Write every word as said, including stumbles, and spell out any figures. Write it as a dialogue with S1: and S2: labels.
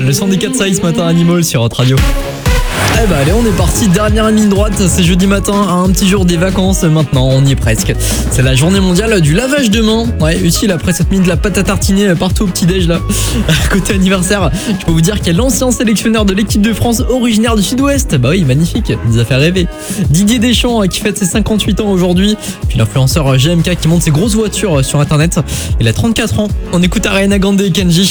S1: Le son des quatre size ce matin Animal sur Hot Radio. Eh bah allez, on est parti, dernière ligne droite, c'est jeudi matin, un petit jour des vacances, maintenant on y est presque. C'est la journée mondiale du lavage de mains, ouais, utile après cette mine de la pâte à tartiner partout au petit-déj là. Côté anniversaire, je peux vous dire qu'il y a l'ancien sélectionneur de l'équipe de France originaire du Sud-Ouest, bah oui, magnifique, il nous a fait rêver. Didier Deschamps qui fête ses cinquante-huit ans aujourd'hui, puis l'influenceur G M K qui monte ses grosses voitures sur internet, il a trente-quatre ans. On écoute Ariana Grande et Kenji,